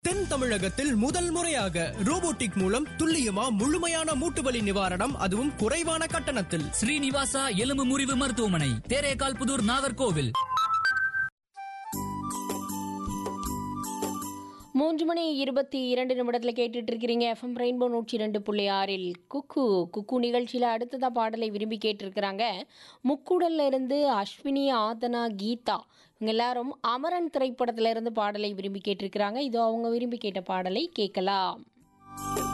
தென் தமிழகத்தில் முதல் முறையாக ரோபோட்டிக் மூலம் துல்லியமா முழுமையான மூட்டுவலி நிவாரணம், அதுவும் குறைவான கட்டணத்தில். ஸ்ரீனிவாசா எலும்பு முறிவு மருத்துவமனை, தேரேகால் புதூர், நாகர்கோவில். 3:22 கேட்டுட்டு இருக்கிறீங்க எஃப்எம் ரெயின்போ 102.6 குக்கு நிகழ்ச்சியில் அடுத்ததா பாடலை விரும்பி கேட்டிருக்கிறாங்க. முக்குடல்ல இருந்து அஸ்வினி, ஆதனா, கீதா இவங்க எல்லாரும் அமரன் திரைப்படத்துல இருந்து பாடலை விரும்பி கேட்டிருக்கிறாங்க. இதோ அவங்க விரும்பி கேட்ட பாடலை கேட்கலாம்.